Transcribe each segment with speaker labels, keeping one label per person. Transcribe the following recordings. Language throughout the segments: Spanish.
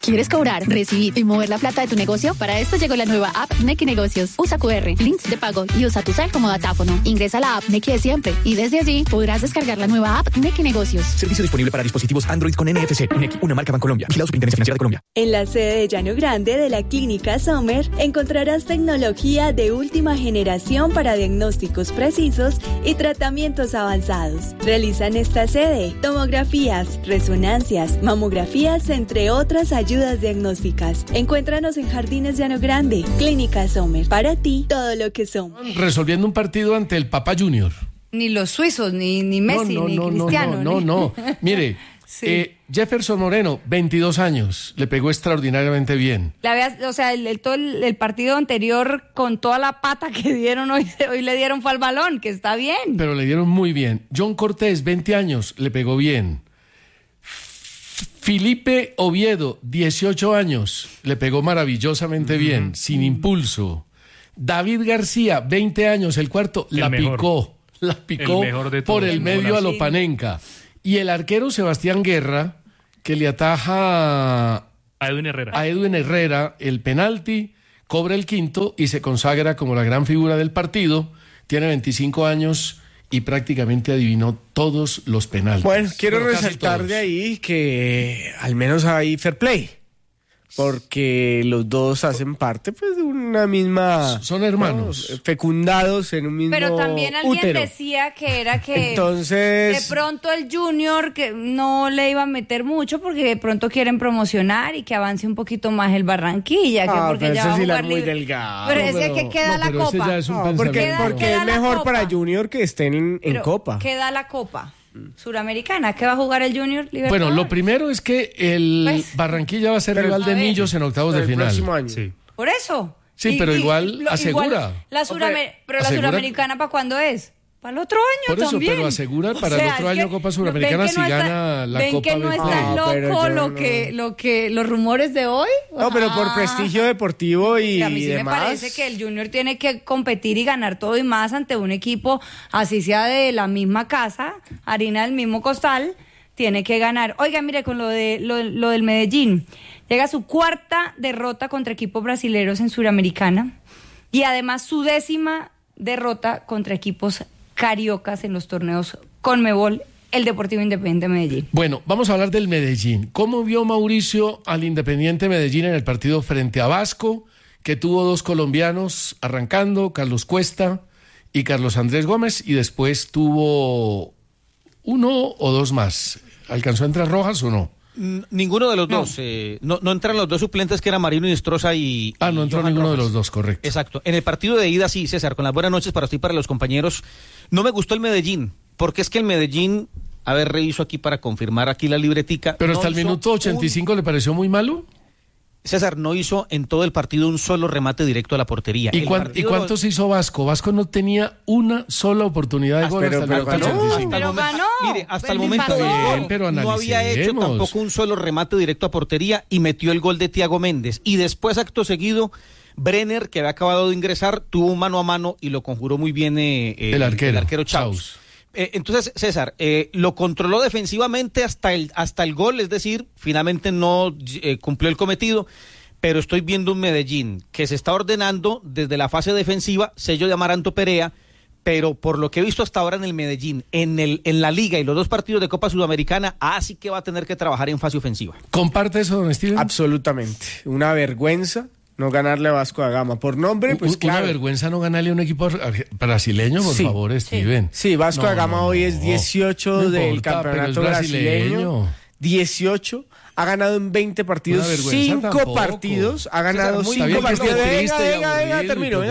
Speaker 1: ¿Quieres cobrar, recibir y mover la plata de tu negocio? Para esto llegó la nueva app Nequi Negocios. Usa QR, links de pago y usa tu cel como datáfono. Ingresa a la app Nequi de siempre y desde allí podrás descargar la nueva app Nequi Negocios.
Speaker 2: Servicio disponible para dispositivos Android con NFC. Nequi, una marca Bancolombia. Vigilado Superintendencia Financiera de Colombia.
Speaker 3: En la sede de Llano Grande de la Clínica Sommer encontrarás tecnología de última generación para diagnósticos precisos y tratamientos avanzados. Realizan esta sede tomografías, resonancias, mamografías, entre otras ayudas diagnósticas. Encuéntranos en Jardines Llano Grande. Clínica Sommer. Para ti, todo lo que somos.
Speaker 4: Resolviendo un partido ante el Papa Junior.
Speaker 5: Ni los suizos, ni Messi, ni Cristiano.
Speaker 4: No. Mire, sí. Jefferson Moreno, 22 años, le pegó extraordinariamente bien.
Speaker 5: Todo el partido anterior, con toda la pata que dieron hoy le dieron fue al balón, que está bien.
Speaker 4: Pero le dieron muy bien. John Cortés, 20 años, le pegó bien. Felipe Oviedo, 18 años, le pegó maravillosamente bien, sin impulso. David García, 20 años, el cuarto, la picó por el medio a Lopanenka. Y el arquero Sebastián Guerra, que le ataja a Edwin Herrera el penalti, cobra el quinto y se consagra como la gran figura del partido. Tiene 25 años y prácticamente adivinó todos los penaltis.
Speaker 6: Bueno, quiero resaltar de ahí que al menos hay fair play, porque los dos hacen parte pues de una misma...
Speaker 4: Son hermanos.
Speaker 6: Fecundados en un mismo
Speaker 5: Pero también alguien
Speaker 6: útero.
Speaker 5: Decía que era que
Speaker 6: entonces,
Speaker 5: de pronto el Junior que no le iba a meter mucho porque de pronto quieren promocionar y que avance un poquito más el Barranquilla. Que porque
Speaker 6: pero
Speaker 5: ya va a
Speaker 6: sí
Speaker 5: jugar
Speaker 6: muy delgado.
Speaker 5: Pero es que queda la Copa.
Speaker 6: Porque es mejor para Junior que estén en Copa.
Speaker 5: Queda la Copa Suramericana. ¿Qué va a jugar el Junior Libertadores?
Speaker 4: Bueno, lo primero es que el Barranquilla va a ser rival de Millos en octavos de final.
Speaker 6: Próximo año.
Speaker 4: Sí.
Speaker 5: Por eso.
Speaker 4: Sí, pero igual asegura.
Speaker 5: Pero la Suramericana, ¿para cuándo es? Para el otro año
Speaker 4: por eso,
Speaker 5: también.
Speaker 4: Pero asegura para el otro año Copa Suramericana si gana la Copa.
Speaker 5: ¿Ven que no está loco los rumores de hoy?
Speaker 6: No, pero por prestigio deportivo y
Speaker 5: a mí sí
Speaker 6: demás.
Speaker 5: me parece que el Junior tiene que competir y ganar todo y más ante un equipo, así sea de la misma casa, harina del mismo costal, tiene que ganar. Oiga, mire, con lo del Medellín, llega su cuarta derrota contra equipos brasileños en Suramericana y además su 10ª derrota contra equipos cariocas en los torneos Conmebol, el Deportivo Independiente Medellín.
Speaker 4: Bueno, vamos a hablar del Medellín. ¿Cómo vio Mauricio al Independiente Medellín en el partido frente a Vasco, que tuvo 2 colombianos arrancando, Carlos Cuesta y Carlos Andrés Gómez, y después tuvo 1 o 2 más? ¿Alcanzó a entrar Rojas o no?
Speaker 7: Ninguno de los dos. No entran los 2 suplentes que eran Marino Inestrosa y
Speaker 4: no entró
Speaker 7: Johan
Speaker 4: ninguno
Speaker 7: Rojas.
Speaker 4: De los 2, correcto.
Speaker 7: Exacto. En el partido de ida, sí, César, con las buenas noches para usted y para los compañeros, no me gustó el Medellín, porque es que el Medellín, a ver, reviso aquí para confirmar aquí la libretica.
Speaker 4: Pero hasta el minuto 85 ¿le pareció muy malo?
Speaker 7: César, no hizo en todo el partido un solo remate directo a la portería.
Speaker 4: ¿Y cuántos hizo Vasco? Vasco no tenía una sola oportunidad de gol hasta el minuto 85.
Speaker 5: Pero ganó.
Speaker 7: Mire, hasta el momento no había hecho tampoco un solo remate directo a portería y metió el gol de Thiago Méndez. Y después, acto seguido, Brenner, que había acabado de ingresar, tuvo un mano a mano y lo conjuró muy bien el arquero Chaus. Entonces, César, lo controló defensivamente hasta el gol, es decir, finalmente no cumplió el cometido, pero estoy viendo un Medellín que se está ordenando desde la fase defensiva, sello de Amaranto Perea, pero por lo que he visto hasta ahora en el Medellín, en la Liga y los 2 partidos de Copa Sudamericana, sí que va a tener que trabajar en fase ofensiva.
Speaker 4: ¿Comparte eso, don Steven?
Speaker 6: Absolutamente, una vergüenza no ganarle a Vasco da Gama. Por nombre, pues claro.
Speaker 4: Una vergüenza no ganarle a un equipo brasileño, por favor, Steven.
Speaker 6: Sí, Vasco da Gama hoy es 18 del campeonato brasileño. 18. Ha ganado en 20 partidos 5 partidos. Ha ganado 5 partidos. Venga, termino.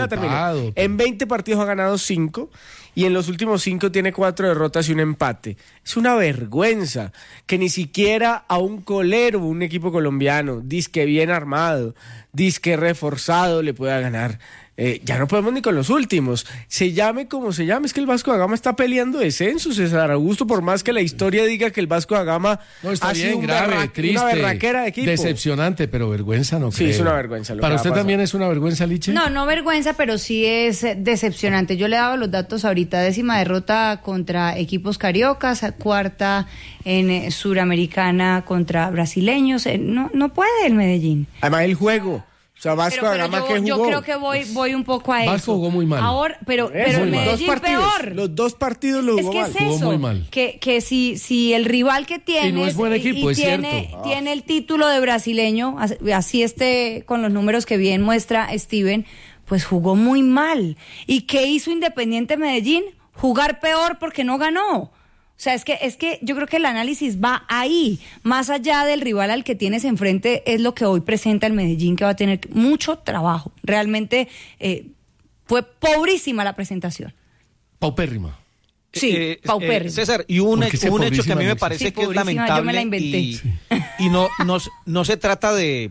Speaker 6: En 20 partidos ha ganado 5. Y en los últimos 5 tiene 4 derrotas y un empate. Es una vergüenza que ni siquiera a un colero, un equipo colombiano, disque bien armado, disque reforzado, le pueda ganar. ya no podemos ni con los últimos. Se llame como se llame, es que el Vasco da Gama está peleando descenso, César Augusto, por más que la historia diga que el Vasco da Gama
Speaker 4: ha sido triste,
Speaker 6: una berraquera de equipo.
Speaker 4: Decepcionante, pero vergüenza no creo.
Speaker 6: Sí, es una vergüenza.
Speaker 4: ¿Para usted también es una vergüenza, Liche?
Speaker 5: No vergüenza, pero sí es decepcionante. Yo le he dado los datos ahorita: 10ª derrota contra equipos cariocas, 4ª en Suramericana contra brasileños. No puede el Medellín.
Speaker 6: Además el juego. O sea, Vasco da Gama que jugó.
Speaker 5: Yo creo que voy un poco a eso.
Speaker 4: Vasco jugó muy mal.
Speaker 5: Ahora, pero el Medellín peor.
Speaker 6: Los 2 partidos lo jugó mal.
Speaker 5: Es que es eso,
Speaker 4: jugó muy mal.
Speaker 5: Que si el rival que tiene
Speaker 4: y no es buen equipo,
Speaker 5: tiene el título de brasileño, así con los números que bien muestra Steven, pues jugó muy mal. ¿Y qué hizo Independiente Medellín? Jugar peor porque no ganó. O sea, es que yo creo que el análisis va ahí, más allá del rival al que tienes enfrente, es lo que hoy presenta el Medellín, que va a tener mucho trabajo. Realmente fue pobrísima la presentación.
Speaker 4: Paupérrima.
Speaker 5: Sí, paupérrima.
Speaker 7: César, y un hecho que a mí me parece que es lamentable.
Speaker 5: Yo me la inventé.
Speaker 7: Y no se trata de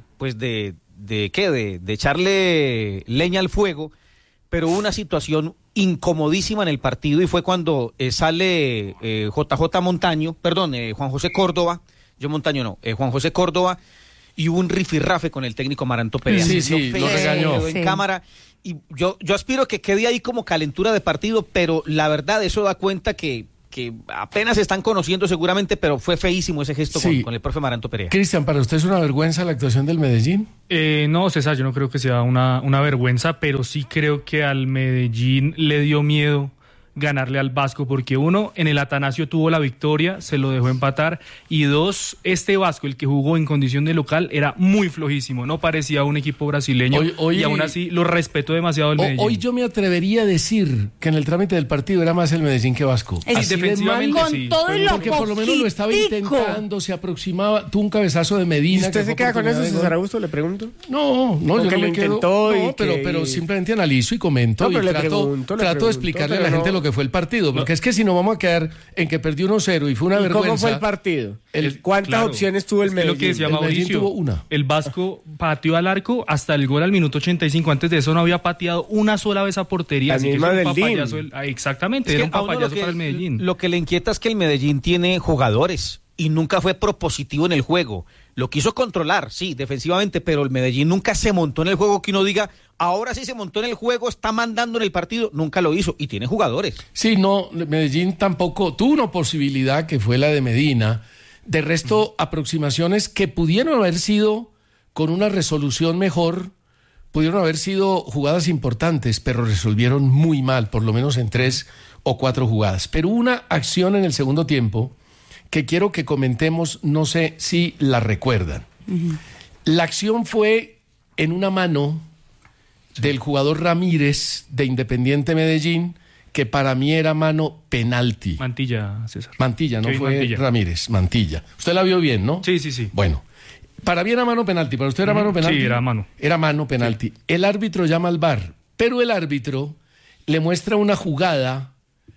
Speaker 7: echarle leña al fuego, pero hubo una situación incomodísima en el partido y fue cuando sale Juan José Córdoba, Juan José Córdoba, y hubo un rifirrafe con el técnico Amaranto Perea.
Speaker 4: Sí, lo regañó.
Speaker 7: En cámara, y yo aspiro que quede ahí como calentura de partido, pero la verdad eso da cuenta que apenas se están conociendo seguramente, pero fue feísimo ese gesto con el profe Amaranto Perea.
Speaker 4: Cristian, ¿para usted es una vergüenza la actuación del Medellín?
Speaker 8: No, César, yo no creo que sea una vergüenza, pero sí creo que al Medellín le dio miedo ganarle al Vasco, porque uno, en el Atanasio tuvo la victoria, se lo dejó empatar, y dos, este Vasco, el que jugó en condición de local, era muy flojísimo, no parecía un equipo brasileño, y aún así lo respetó demasiado el Medellín.
Speaker 4: Hoy yo me atrevería a decir que en el trámite del partido era más el Medellín que Vasco.
Speaker 8: Defensivamente
Speaker 5: sí. Con todo y lo
Speaker 4: porque por lo menos lo estaba intentando, se aproximaba, tuvo un cabezazo de Medina.
Speaker 6: ¿Y usted se queda con eso, César Augusto, le pregunto?
Speaker 4: No, yo no me quedo.
Speaker 6: No,
Speaker 4: pero simplemente analizo y comento, y trato de explicarle a la gente lo que fue el partido, porque es que si no vamos a quedar en que perdió 1-0 y fue una vergüenza.
Speaker 6: ¿Cómo fue el partido? ¿Cuántas opciones tuvo el Medellín?
Speaker 8: Lo que decía Mauricio,
Speaker 4: tuvo una.
Speaker 8: El Vasco pateó al arco hasta el gol al minuto 85. Antes de eso no había pateado una sola vez a portería.
Speaker 6: Así que es un
Speaker 8: papayazo. Exactamente, era un papayazo para el Medellín.
Speaker 7: Lo que le inquieta es que el Medellín tiene jugadores y nunca fue propositivo en el juego. Lo quiso controlar, sí, defensivamente, pero el Medellín nunca se montó en el juego, que uno diga, ahora sí se montó en el juego, está mandando en el partido, nunca lo hizo, y tiene jugadores.
Speaker 4: Sí, no, Medellín tampoco tuvo una posibilidad que fue la de Medina. De resto, aproximaciones que pudieron haber sido con una resolución mejor, pudieron haber sido jugadas importantes, pero resolvieron muy mal, por lo menos en 3 o 4 jugadas. Pero una acción en el segundo tiempo que quiero que comentemos, no sé si la recuerdan. La acción fue en una mano del jugador Ramírez de Independiente Medellín, que para mí era mano penalti.
Speaker 8: Mantilla, César.
Speaker 4: Mantilla, no
Speaker 8: Kevin
Speaker 4: fue
Speaker 8: Mantilla.
Speaker 4: Ramírez, Mantilla. Usted la vio bien, ¿no?
Speaker 8: Sí.
Speaker 4: Bueno, para mí era mano penalti, ¿para usted era mano penalti?
Speaker 8: Sí, era mano.
Speaker 4: Era mano penalti. Sí. El árbitro llama al VAR, pero el árbitro le muestra una jugada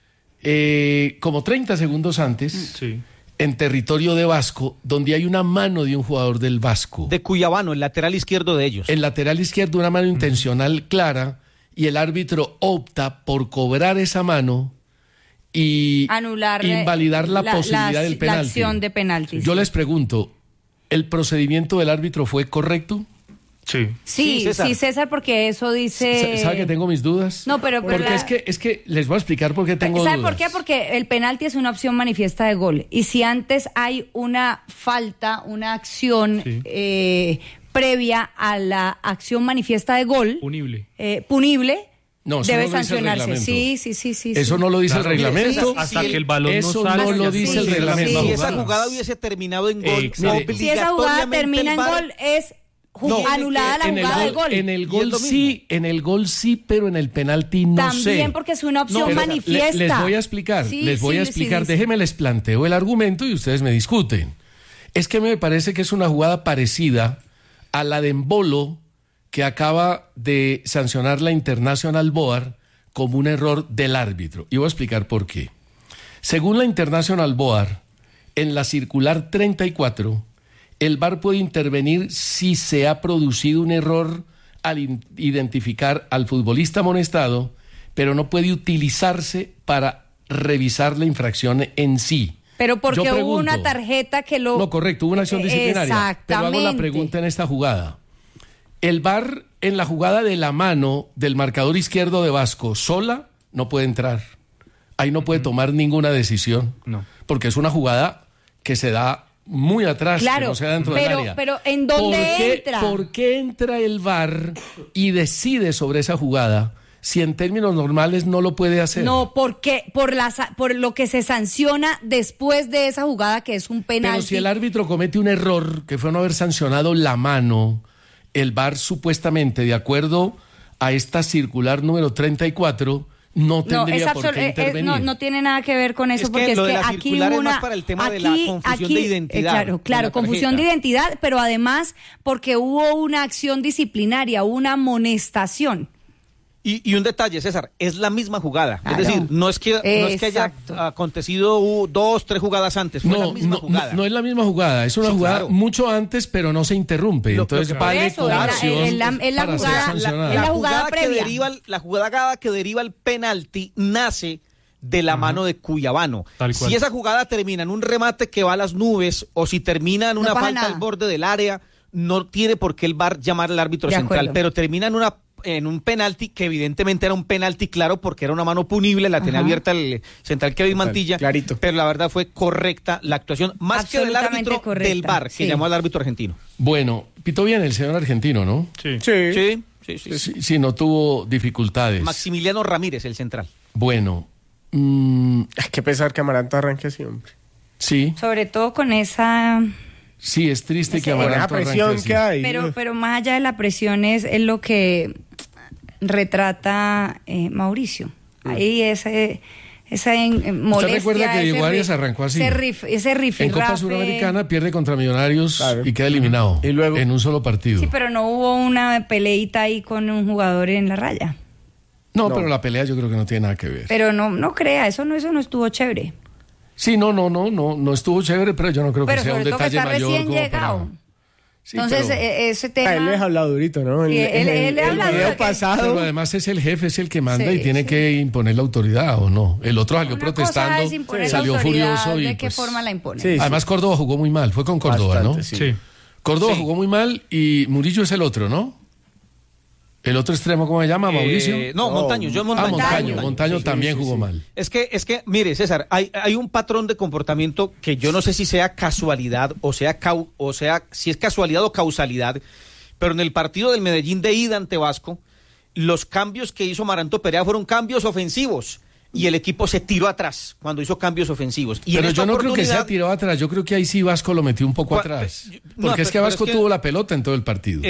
Speaker 4: como 30 segundos antes, en territorio de Vasco, donde hay una mano de un jugador del Vasco.
Speaker 7: De Cuyabano, el lateral izquierdo de ellos.
Speaker 4: El lateral izquierdo, una mano intencional clara, y el árbitro opta por cobrar esa mano y invalidar la posibilidad del penalti.
Speaker 5: La acción de penalti.
Speaker 4: Yo les pregunto, ¿el procedimiento del árbitro fue correcto?
Speaker 5: Sí, César, porque eso dice...
Speaker 4: ¿Sabe que tengo mis dudas?
Speaker 5: No, pero
Speaker 4: porque es que les voy a explicar por qué tengo dudas.
Speaker 5: ¿Sabe por qué? Porque el penalti es una opción manifiesta de gol. Y si antes hay una falta, una acción previa a la acción manifiesta de gol... Punible...
Speaker 4: No,
Speaker 5: debe
Speaker 4: no
Speaker 5: sancionarse. Sí.
Speaker 4: Eso no lo dice el reglamento.
Speaker 8: Hasta que el balón no salga.
Speaker 4: Eso no lo dice el reglamento.
Speaker 7: Si esa jugada hubiese terminado en gol,
Speaker 5: si esa jugada termina en gol, es anulada la jugada del gol.
Speaker 4: En el gol sí, pero en el penalti no sé.
Speaker 5: También porque es una opción manifiesta.
Speaker 4: Les voy a explicar. Déjenme les planteo el argumento y ustedes me discuten. Es que me parece que es una jugada parecida a la de Embolo, que acaba de sancionar la International Board como un error del árbitro. Y voy a explicar por qué. Según la International Board, en la circular 34, el VAR puede intervenir si se ha producido un error al identificar al futbolista amonestado, pero no puede utilizarse para revisar la infracción en sí.
Speaker 5: Pero porque hubo una tarjeta que lo...
Speaker 4: No, correcto, hubo una acción disciplinaria.
Speaker 5: Exactamente.
Speaker 4: Pero hago la pregunta en esta jugada. El VAR en la jugada de la mano del marcador izquierdo de Vasco sola no puede entrar. Ahí no puede tomar ninguna decisión. No. Porque es una jugada que se da muy atrás, claro, que no se da dentro del área.
Speaker 5: Pero ¿en dónde entra?
Speaker 4: ¿Por qué entra el VAR y decide sobre esa jugada si en términos normales no lo puede hacer?
Speaker 5: No, porque por lo que se sanciona después de esa jugada, que es un penalti.
Speaker 4: Pero si el árbitro comete un error, que fue no haber sancionado la mano, el VAR supuestamente, de acuerdo a esta circular número 34, no tendría por qué intervenir.
Speaker 5: No tiene nada que ver con eso, porque
Speaker 7: lo
Speaker 5: es
Speaker 7: de
Speaker 5: que
Speaker 7: la
Speaker 5: aquí
Speaker 7: circular es más para el tema de la confusión de identidad.
Speaker 5: Claro, confusión de identidad, pero además porque hubo una acción disciplinaria, una amonestación.
Speaker 7: Y un detalle, César, es la misma jugada. Claro. Es decir, no es que haya acontecido 2, 3 jugadas antes, fue la misma jugada.
Speaker 4: No es la misma jugada, es una jugada mucho antes, pero no se interrumpe. Entonces vale como acción para ser sancionada.
Speaker 5: La jugada previa.
Speaker 7: La jugada que deriva el penalti nace de la mano de Cuyabano. Si esa jugada termina en un remate que va a las nubes o si termina en una falta al borde del área, no tiene por qué el VAR llamar al árbitro central, pero termina en un penalti, que evidentemente era un penalti claro porque era una mano punible, la tenía abierta el central Kevin Mantilla, clarito. Pero la verdad fue correcta la actuación, más que del árbitro del VAR, que llamó al árbitro argentino.
Speaker 4: Bueno, pitó bien el señor argentino, ¿no? Sí, no tuvo dificultades.
Speaker 7: Maximiliano Ramírez, el central.
Speaker 4: Bueno.
Speaker 6: Hay que pensar que Amaranto arranque siempre.
Speaker 4: Sí.
Speaker 5: Sobre todo con esa...
Speaker 4: Sí, es triste que Amaranto arranque
Speaker 6: presión que hay.
Speaker 5: Pero más allá de la presión es lo que retrata Mauricio. Ahí esa molestia.
Speaker 4: ¿Usted recuerda que Diego Arias arrancó así?
Speaker 5: Ese rifirrafe.
Speaker 4: En Copa Suramericana pierde contra Millonarios y queda eliminado y luego, en un solo partido.
Speaker 5: Sí, pero no hubo una peleita ahí con un jugador en la raya.
Speaker 4: No, pero la pelea yo creo que no tiene nada que ver.
Speaker 5: Pero no crea, eso no estuvo chévere.
Speaker 4: Sí, no estuvo chévere, pero yo no creo que sea un detalle mayor.
Speaker 5: Pero recién llegado. Sí, entonces, ese tema...
Speaker 6: él les ha hablado durito, ¿no?
Speaker 5: Sí, él habla
Speaker 6: el video pasado.
Speaker 4: Pero además es el jefe, es el que manda y tiene que imponer la autoridad, ¿o no? El otro salió protestando, salió furioso y...
Speaker 5: ¿De qué forma la impone?
Speaker 4: Además Córdoba jugó muy mal, fue con Córdoba,
Speaker 6: bastante,
Speaker 4: ¿no?
Speaker 6: Sí.
Speaker 4: Córdoba jugó muy mal y Murillo es el otro, ¿no? ¿El otro extremo cómo se llama, Mauricio?
Speaker 7: Montaño.
Speaker 4: Montaño también jugó mal.
Speaker 7: Es que, mire, César, hay un patrón de comportamiento que yo no sé si sea casualidad o sea si es casualidad o causalidad, pero en el partido del Medellín de ida ante Vasco, los cambios que hizo Amaranto Perea fueron cambios ofensivos. Y el equipo se tiró atrás cuando hizo cambios ofensivos.
Speaker 4: Pero yo no creo que se tiró atrás, yo creo que ahí sí Vasco lo metió un poco atrás. Porque es que Vasco tuvo la pelota en todo el partido.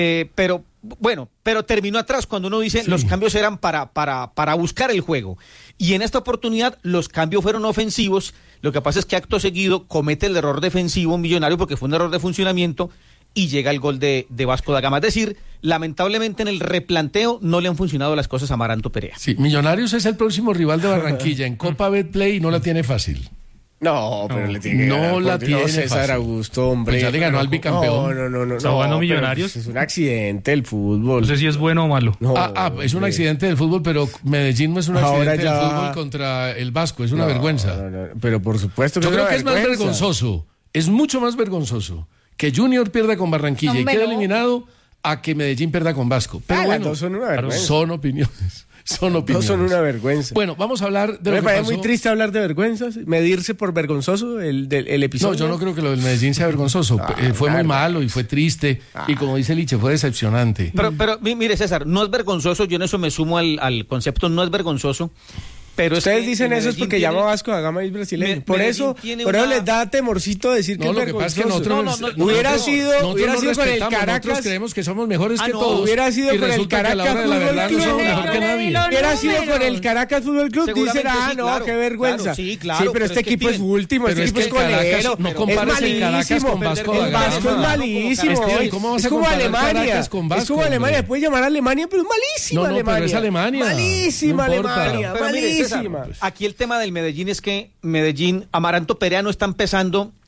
Speaker 7: Pero terminó atrás cuando uno dice los cambios eran para buscar el juego. Y en esta oportunidad los cambios fueron ofensivos. Lo que pasa es que acto seguido comete el error defensivo Millonario porque fue un error de funcionamiento y llega el gol de Vasco da Gama. Es decir, lamentablemente en el replanteo no le han funcionado las cosas a Amaranto Perea.
Speaker 4: Sí, Millonarios es el próximo rival de Barranquilla en Copa Betplay y no la tiene fácil.
Speaker 6: No, pero le tiene que
Speaker 4: no la tiene
Speaker 6: César
Speaker 4: fácil.
Speaker 6: Augusto, hombre.
Speaker 4: Pues ya le ganó al bicampeón.
Speaker 6: No.
Speaker 8: ¿Está jugando Millonarios?
Speaker 6: Es un accidente el fútbol.
Speaker 8: No sé si es bueno o malo.
Speaker 4: Es un accidente del fútbol, pero Medellín no es un accidente del fútbol contra el Vasco, es una vergüenza.
Speaker 6: Pero por supuesto que
Speaker 4: yo creo que es más vergonzoso, es mucho más vergonzoso que Junior pierda con Barranquilla y quede eliminado a que Medellín pierda con Vasco. Pero bueno,
Speaker 6: son una vergüenza.
Speaker 4: Son opiniones. No
Speaker 6: son una vergüenza.
Speaker 4: Bueno, vamos a hablar de lo que
Speaker 6: pasó. Me parece muy triste hablar de vergüenzas, medirse por vergonzoso el episodio.
Speaker 4: No, yo no creo que lo del Medellín sea vergonzoso. Fue muy malo y fue triste. Y como dice Liche, fue decepcionante.
Speaker 7: Pero mire, César, no es vergonzoso. Yo en eso me sumo al concepto, no es vergonzoso. Pero
Speaker 6: ustedes dicen eso es porque llama Vasco da Gama y es brasileño. Por eso les da temorcito decir que es
Speaker 4: lo que pasa es que nosotros
Speaker 6: hubiera sido con el Caracas.
Speaker 4: Nosotros creemos que somos mejores que todos.
Speaker 6: Hubiera sido con el Caracas Fútbol Club.
Speaker 4: Mejor que nadie.
Speaker 6: Hubiera sido con el Caracas Fútbol Club. Dicen, qué vergüenza.
Speaker 7: Sí, claro.
Speaker 6: Sí, pero este equipo es último, este equipo es colero.
Speaker 4: No compares el Caracas con Vasco da Gama.
Speaker 6: El Vasco es malísimo. Es como Alemania. Es como Alemania. Puedes llamar a Alemania, pero es malísima Alemania.
Speaker 4: No, pero es Alemania.
Speaker 6: Malísima Alemania. Malísima.
Speaker 7: Aquí el tema del Medellín es que Amaranto Perea no está empezando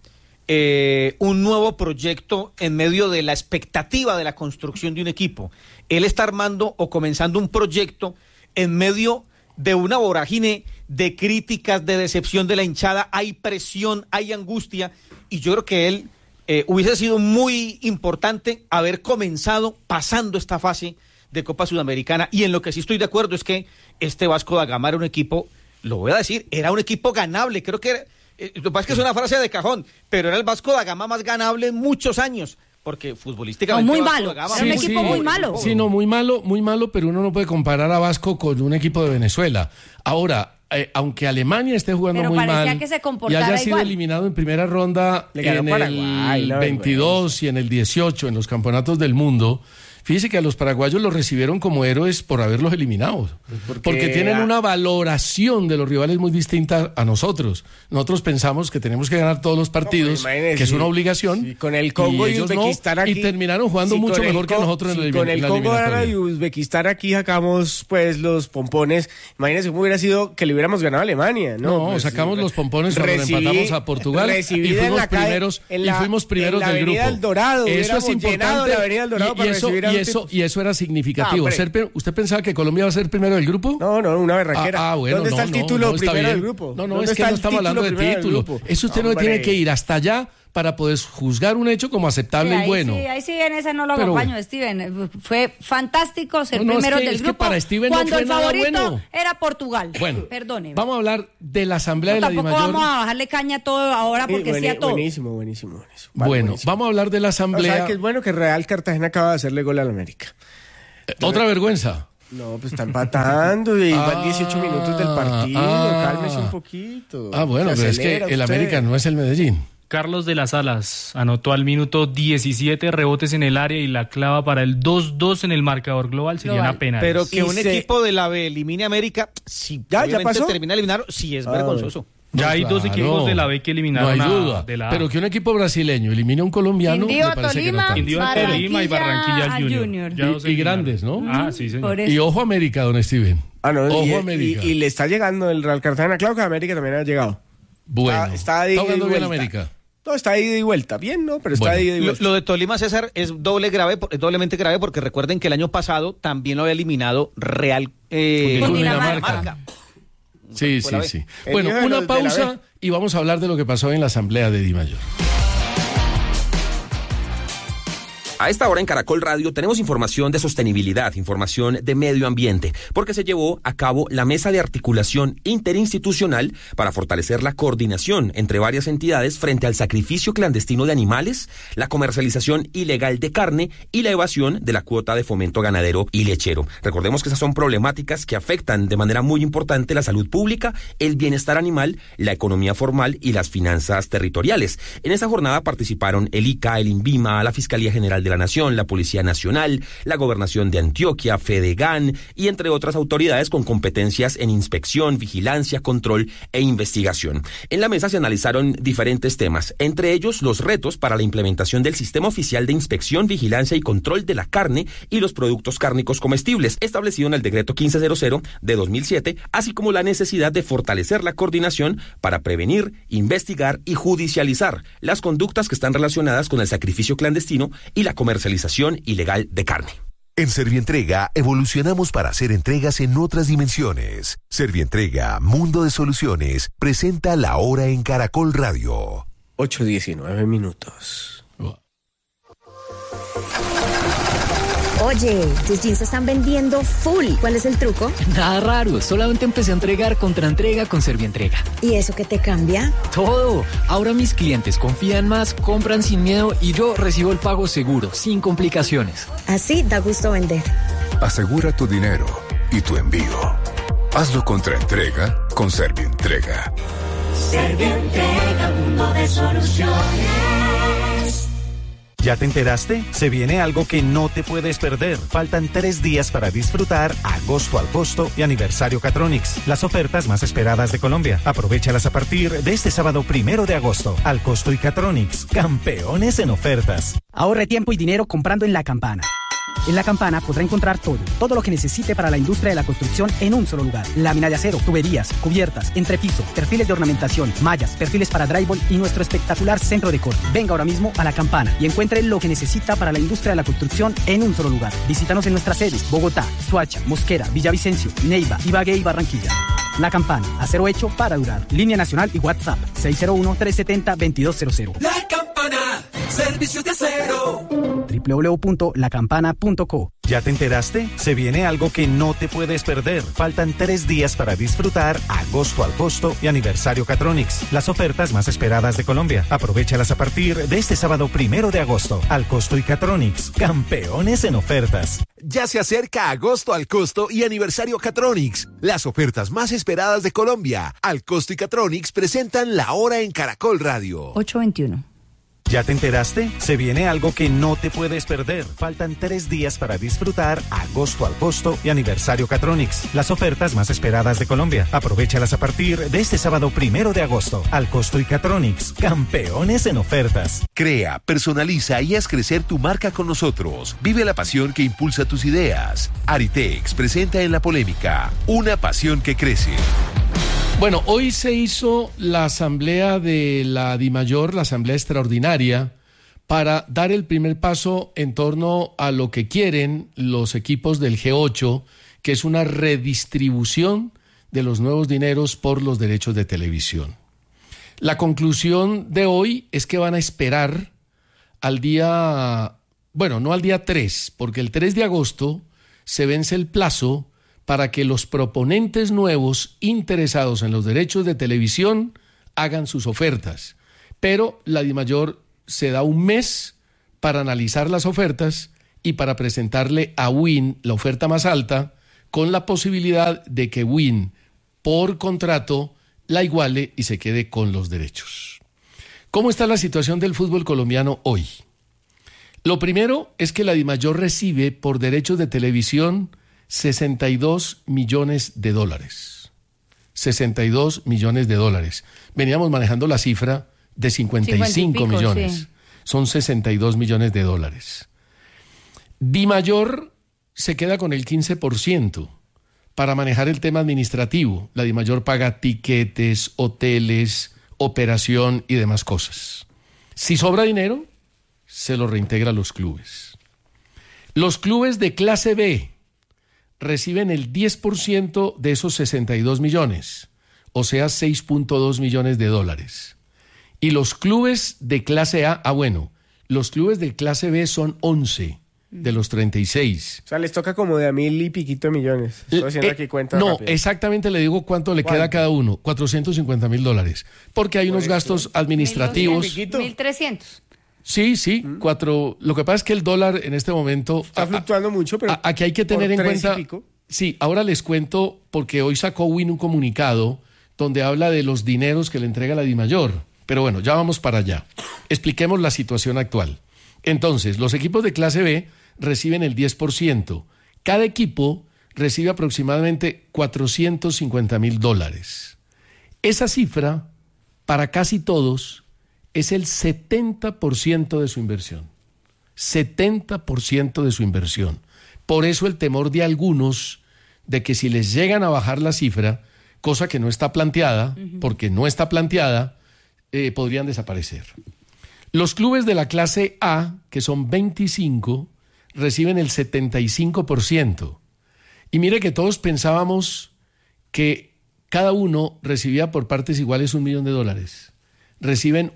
Speaker 7: un nuevo proyecto en medio de la expectativa de la construcción de un equipo. Él está armando o comenzando un proyecto en medio de una vorágine de críticas, de decepción de la hinchada. Hay presión, hay angustia, y yo creo que él hubiese sido muy importante haber comenzado pasando esta fase de Copa Sudamericana. Y en lo que sí estoy de acuerdo es que este Vasco da Gama era un equipo, lo voy a decir, era un equipo ganable. Creo que lo que pasa es que es una frase de cajón, pero era el Vasco da Gama más ganable en muchos años, porque futbolísticamente
Speaker 5: muy malo, era un equipo muy malo.
Speaker 4: Sí, no, muy malo, pero uno no puede comparar a Vasco con un equipo de Venezuela. Ahora, aunque Alemania esté jugando
Speaker 5: pero
Speaker 4: muy mal
Speaker 5: que se
Speaker 4: y haya sido
Speaker 5: igual.
Speaker 4: eliminado en primera ronda en el 22 y en el 18 en los campeonatos del mundo, fíjese que a los paraguayos los recibieron como héroes por haberlos eliminado, porque tienen una valoración de los rivales muy distinta a nosotros. Nosotros pensamos que tenemos que ganar todos los partidos, que es una obligación,
Speaker 6: sí, con el Congo y Uzbekistán aquí,
Speaker 4: y terminaron jugando mucho mejor que nosotros en la eliminatoria.
Speaker 6: Con el Congo y Uzbekistán aquí sacamos pues los pompones. Imagínense cómo hubiera sido que le hubiéramos ganado a Alemania, ¿no?
Speaker 4: Pues, sacamos los pompones cuando empatamos a Portugal y fuimos primeros del grupo.
Speaker 6: Dorado,
Speaker 4: eso es importante.
Speaker 6: La Avenida del Dorado para recibir
Speaker 4: y eso era significativo. ¿Usted pensaba que Colombia iba a ser primero del grupo?
Speaker 6: No, una berraquera.
Speaker 4: Bueno,
Speaker 6: ¿Dónde está el título primero del grupo?
Speaker 4: No, es que no estamos hablando de título. Eso usted no tiene que ir hasta allá para poder juzgar un hecho como aceptable y bueno.
Speaker 5: Ahí sí, en esa no lo acompaño, Steven. Fue fantástico ser primero del grupo.
Speaker 4: Para Steven
Speaker 5: cuando
Speaker 4: no fue
Speaker 5: el favorito
Speaker 4: bueno.
Speaker 5: Era Portugal.
Speaker 4: Bueno,
Speaker 5: perdóneme.
Speaker 4: Vamos a hablar de la Asamblea de la Dimayor.
Speaker 5: Tampoco vamos a bajarle caña a todo ahora porque sí a todo.
Speaker 6: Buenísimo.
Speaker 4: Bueno, vamos a hablar de la Asamblea.
Speaker 6: O sea, que es bueno que Real Cartagena acaba de hacerle gol al América.
Speaker 4: Otra vergüenza.
Speaker 6: No, pues está empatando y van 18 minutos del partido. Cálmese un poquito.
Speaker 4: Bueno, pero es que el América no es el Medellín.
Speaker 8: Carlos de las Alas anotó al minuto 17 rebotes en el área y la clava para el 2-2 en el marcador global. Sería una pena.
Speaker 7: Pero que un equipo de la B elimine a América, si
Speaker 6: ya pasó,
Speaker 7: termina de eliminar, sí es vergonzoso.
Speaker 8: Ya hay dos equipos de la B que eliminaron.
Speaker 4: No hay duda.
Speaker 8: De la A.
Speaker 4: Pero que un equipo brasileño elimine a un colombiano.
Speaker 5: Quindío,
Speaker 4: me parece
Speaker 5: Tolima,
Speaker 4: que no tanto.
Speaker 8: Tolima y Barranquilla Junior.
Speaker 4: Y grandes, ¿no?
Speaker 8: Sí, señor.
Speaker 4: Y ojo América, don Steven.
Speaker 6: Ojo
Speaker 4: América.
Speaker 6: Y le está llegando el Real Cartagena. Claro que América también ha llegado.
Speaker 4: Bueno.
Speaker 6: Está
Speaker 4: jugando bien América.
Speaker 6: No, está ahí de vuelta. Bien, ¿no? Pero está ahí de vuelta.
Speaker 7: Lo de Tolima, César, es doblemente grave porque recuerden que el año pasado también lo había eliminado Real
Speaker 4: Dinamarca. Sí. Bueno, una pausa y vamos a hablar de lo que pasó en la Asamblea de Dimayor.
Speaker 9: A esta hora en Caracol Radio tenemos información de sostenibilidad, información de medio ambiente, porque se llevó a cabo la mesa de articulación interinstitucional para fortalecer la coordinación entre varias entidades frente al sacrificio clandestino de animales, la comercialización ilegal de carne y la evasión de la cuota de fomento ganadero y lechero. Recordemos que esas son problemáticas que afectan de manera muy importante la salud pública, el bienestar animal, la economía formal y las finanzas territoriales. En esta jornada participaron el ICA, el INVIMA, la Fiscalía General de la Nación, la Policía Nacional, la Gobernación de Antioquia, Fedegan y entre otras autoridades con competencias en inspección, vigilancia, control e investigación. En la mesa se analizaron diferentes temas, entre ellos los retos para la implementación del Sistema Oficial de Inspección, Vigilancia y Control de la Carne y los Productos Cárnicos Comestibles, establecido en el Decreto 1500 de 2007, así como la necesidad de fortalecer la coordinación para prevenir, investigar y judicializar las conductas que están relacionadas con el sacrificio clandestino y la comercialización ilegal de carne.
Speaker 10: En Servientrega evolucionamos para hacer entregas en otras dimensiones. Servientrega, Mundo de Soluciones, presenta La Hora en Caracol Radio.
Speaker 6: 8:19 minutos.
Speaker 11: Oye, tus jeans se están vendiendo full. ¿Cuál es el truco?
Speaker 12: Nada raro, solamente empecé a entregar contra entrega con Servientrega.
Speaker 11: ¿Y eso qué te cambia?
Speaker 12: Todo. Ahora mis clientes confían más, compran sin miedo y yo recibo el pago seguro, sin complicaciones.
Speaker 11: Así da gusto vender.
Speaker 10: Asegura tu dinero y tu envío. Hazlo contra entrega con Servientrega.
Speaker 13: Servientrega, mundo de soluciones.
Speaker 14: ¿Ya te enteraste? Se viene algo que no te puedes perder. Faltan 3 días para disfrutar Agosto al Costo y Aniversario Catronics, las ofertas más esperadas de Colombia. Aprovéchalas a partir de este sábado 1 de agosto. Al Costo y Catronics, campeones en ofertas.
Speaker 15: Ahorre tiempo y dinero comprando en La Campana. En La Campana podrá encontrar todo lo que necesite para la industria de la construcción en un solo lugar. Lámina de acero, tuberías, cubiertas, entrepiso, perfiles de ornamentación, mallas, perfiles para drywall y nuestro espectacular centro de corte. Venga ahora mismo a La Campana y encuentre lo que necesita para la industria de la construcción en un solo lugar. Visítanos en nuestras sedes: Bogotá, Soacha, Mosquera, Villavicencio, Neiva, Ibagué y Barranquilla. La Campana, acero hecho para durar. Línea nacional y WhatsApp 601-370-2200.
Speaker 13: La Campana, servicios de acero.
Speaker 15: www.lacampana.co.
Speaker 14: ¿Ya te enteraste? Se viene algo que no te puedes perder. Faltan 3 días para disfrutar Agosto al Costo y Aniversario Catronics, las ofertas más esperadas de Colombia. Aprovéchalas a partir de este sábado 1 de agosto. Al Costo y Catronics, campeones en ofertas.
Speaker 10: Ya se acerca Agosto al Costo y Aniversario Catronics, las ofertas más esperadas de Colombia. Al Costo y Catronics presentan La Hora en Caracol Radio.
Speaker 5: 8:21.
Speaker 14: ¿Ya te enteraste? Se viene algo que no te puedes perder. Faltan 3 días para disfrutar Agosto al Costo y Aniversario Catronics, las ofertas más esperadas de Colombia. Aprovéchalas a partir de este sábado 1 de agosto. Al Costo y Catronics, campeones en ofertas.
Speaker 10: Crea, personaliza y haz crecer tu marca con nosotros. Vive la pasión que impulsa tus ideas. Aritex presenta en La Polémica una pasión que crece.
Speaker 4: Bueno, hoy se hizo la asamblea de la DIMAYOR, la asamblea extraordinaria, para dar el primer paso en torno a lo que quieren los equipos del G8, que es una redistribución de los nuevos dineros por los derechos de televisión. La conclusión de hoy es que van a esperar al día, bueno, no al día 3, porque el 3 de agosto se vence el plazo para que los proponentes nuevos interesados en los derechos de televisión hagan sus ofertas. Pero la DIMAYOR se da un mes para analizar las ofertas y para presentarle a WIN la oferta más alta, con la posibilidad de que WIN, por contrato, la iguale y se quede con los derechos. ¿Cómo está la situación del fútbol colombiano hoy? Lo primero es que la DIMAYOR recibe por derechos de televisión 62 millones de dólares. 62 millones de dólares. Veníamos manejando la cifra de 55 millones. Sí. Son 62 millones de dólares. DIMAYOR se queda con el 15% para manejar el tema administrativo. La DIMAYOR paga tiquetes, hoteles, operación y demás cosas. Si sobra dinero, se lo reintegra a los clubes. Los clubes de clase B reciben el 10% de esos 62 millones, o sea, 6.2 millones de dólares. Y los clubes de clase A, los clubes de clase B son 11 de los 36.
Speaker 6: O sea, les toca como de a 1,000 y piquito de millones. Estoy haciendo aquí cuentas
Speaker 4: No,
Speaker 6: rápidas.
Speaker 4: exactamente le digo cuánto le queda a cada uno. 450,000 $, porque hay unos gastos administrativos.
Speaker 5: 1,300.
Speaker 4: Sí, 4. Lo que pasa es que el dólar en este momento
Speaker 6: está fluctuando mucho, pero
Speaker 4: aquí hay que tener en cuenta. Sí, ahora les cuento, porque hoy sacó WIN un comunicado donde habla de los dineros que le entrega la DIMAYOR. Pero bueno, ya vamos para allá. Expliquemos la situación actual. Entonces, los equipos de clase B reciben el 10%. Cada equipo recibe aproximadamente $450,000. Esa cifra, para casi todos, es el 70% de su inversión. 70% de su inversión. Por eso el temor de algunos de que si les llegan a bajar la cifra, cosa que no está planteada, porque no está planteada, podrían desaparecer. Los clubes de la clase A, que son 25, reciben el 75%. Y mire que todos pensábamos que cada uno recibía por partes iguales $1 millón. Reciben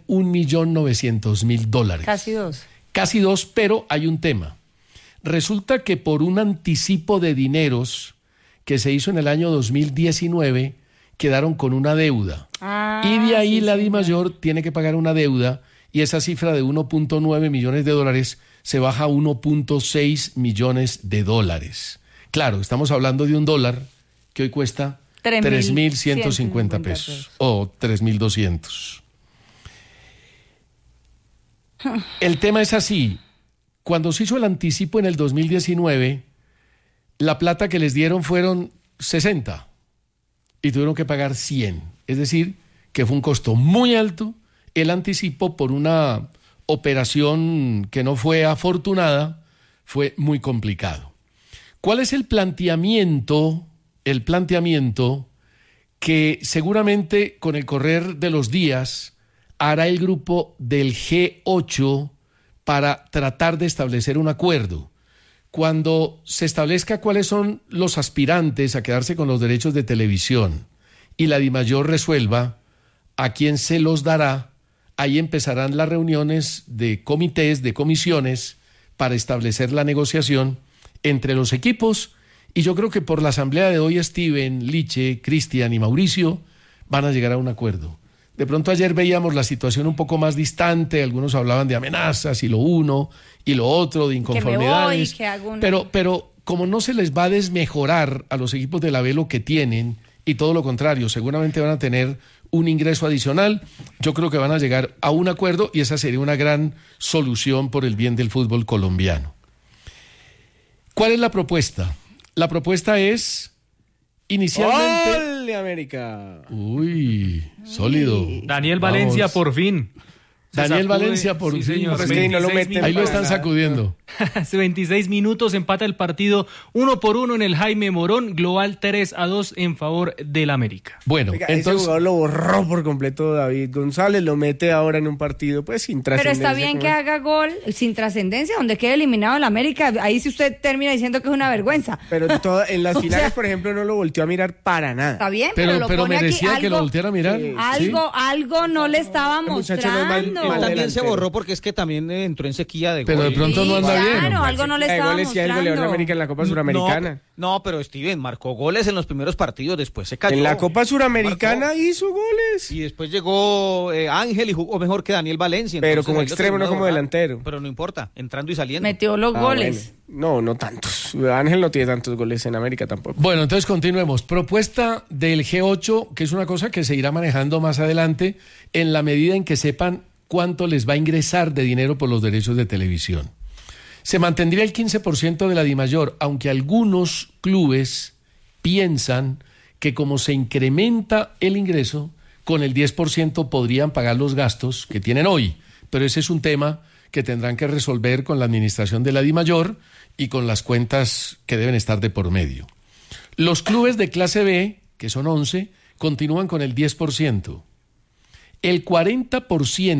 Speaker 4: $1,900,000. Casi dos, pero hay un tema. Resulta que por un anticipo de dineros que se hizo en el año 2019, quedaron con una deuda. Y de ahí la DIMAYOR tiene que pagar una deuda, y esa cifra de $1.9 millones se baja a $1.6 millones. Claro, estamos hablando de un dólar que hoy cuesta 3.150 pesos o 3.200. El tema es así. Cuando se hizo el anticipo en el 2019, la plata que les dieron fueron 60 y tuvieron que pagar 100. Es decir, que fue un costo muy alto el anticipo por una operación que no fue afortunada fue muy complicado. ¿Cuál es el planteamiento que seguramente con el correr de los días hará el grupo del G8 para tratar de establecer un acuerdo? Cuando se establezca cuáles son los aspirantes a quedarse con los derechos de televisión y la DIMAYOR resuelva a quién se los dará, ahí empezarán las reuniones de comités, de comisiones, para establecer la negociación entre los equipos. Y yo creo que por la asamblea de hoy, Steven, Liche, Cristian y Mauricio van a llegar a un acuerdo. De pronto ayer veíamos la situación un poco más distante, algunos hablaban de amenazas y lo uno y lo otro, de inconformidades. Pero como no se les va a desmejorar a los equipos de la B lo que tienen, y todo lo contrario, seguramente van a tener un ingreso adicional, yo creo que van a llegar a un acuerdo y esa sería una gran solución por el bien del fútbol colombiano. ¿Cuál es la propuesta? La propuesta es inicialmente...
Speaker 6: ¡Gol de América!
Speaker 4: Uy, sólido.
Speaker 8: Daniel Valencia, vamos. Por fin.
Speaker 4: Daniel Valencia por fin.
Speaker 6: Señor. Es que no lo meten.
Speaker 4: Ahí lo están sacudiendo.
Speaker 8: Hace 26 minutos empata el partido 1-1 en el Jaime Morón, global 3-2 en favor del América.
Speaker 6: Bueno, oiga, entonces ese jugador lo borró por completo David González, lo mete ahora en un partido pues sin trascendencia.
Speaker 5: Pero está bien que haga gol sin trascendencia, donde quede eliminado el América. Ahí sí usted termina diciendo que es una vergüenza.
Speaker 6: Pero en las finales, por ejemplo, no lo volteó a mirar para nada.
Speaker 5: Está bien, pero lo
Speaker 4: pero
Speaker 5: pone
Speaker 4: merecía
Speaker 5: aquí,
Speaker 4: que lo volteara a mirar.
Speaker 5: Algo no le estaba mostrando.
Speaker 7: También se borró porque es que también entró en sequía de gol.
Speaker 4: Pero de pronto no anda bien.
Speaker 5: Claro, algo no le estaba mostrando.
Speaker 6: El goleador de América en la Copa Suramericana.
Speaker 7: No, pero Steven marcó goles en los primeros partidos, después se cayó.
Speaker 6: En la Copa Suramericana hizo goles.
Speaker 7: Y después llegó Ángel y jugó mejor que Daniel Valencia.
Speaker 6: Pero como extremo, no como delantero.
Speaker 7: Pero no importa, entrando y saliendo.
Speaker 5: Metió los goles.
Speaker 6: Bueno. No tantos. Ángel no tiene tantos goles en América tampoco.
Speaker 4: Bueno, entonces continuemos. Propuesta del G8, que es una cosa que se irá manejando más adelante en la medida en que sepan cuánto les va a ingresar de dinero por los derechos de televisión. Se mantendría el 15% de la DIMAYOR, aunque algunos clubes piensan que como se incrementa el ingreso, con el 10% podrían pagar los gastos que tienen hoy. Pero ese es un tema que tendrán que resolver con la administración de la DIMAYOR y con las cuentas que deben estar de por medio. Los clubes de clase B, que son 11, continúan con el 10%. El 40%